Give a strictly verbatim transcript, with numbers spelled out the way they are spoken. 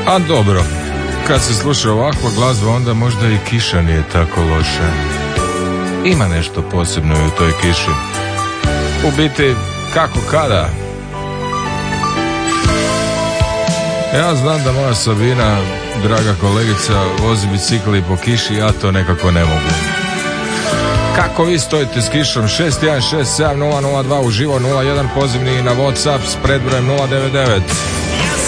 A dobro, kad se sluša ovakva glazba, onda možda i kiša nije tako loša. Ima nešto posebno i u toj kiši. U biti, kako kada? Ja znam da moja Sabina, draga kolegica, vozi bicikli po kiši, ja to nekako ne mogu. Kako vi stojite s kišom? šest jedan šest sedam nula nula dva uživo nula jedan pozivni na WhatsApp s predbrojem nula devet devet.